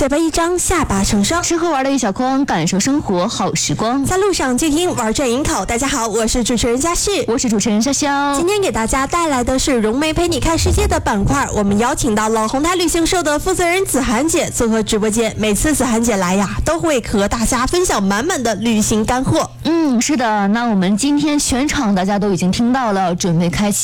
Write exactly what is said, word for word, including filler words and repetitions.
嘴巴一张，下巴成双， 吃喝玩的一小筐，感受生活好时光。 在路上就听玩转营口。大家好，我是主持人嘉旭， 我是主持人潇潇。 今天给大家带来的是融媒陪你看世界的板块，我们邀请到了宏泰旅行社的负责人子涵姐做客直播间。每次子涵姐来呀，都会和大家分享满满的旅行干货。 嗯，是的，那我们今天全场大家都已经听到了，准备开启